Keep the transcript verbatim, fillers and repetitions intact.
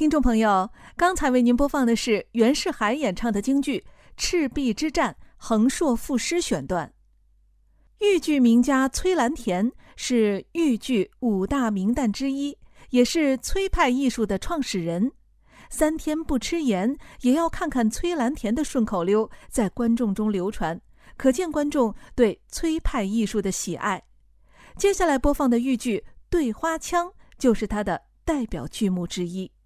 听众朋友，刚才为您播放的是袁世海演唱的京剧《赤壁之战横槊赋诗》选段。豫剧名家崔蓝田是豫剧五大名旦之一，也是崔派艺术的创始人。三天不吃盐，也要看看崔蓝田的顺口溜在观众中流传，可见观众对崔派艺术的喜爱。接下来播放的豫剧《对花腔》就是他的代表剧目之一。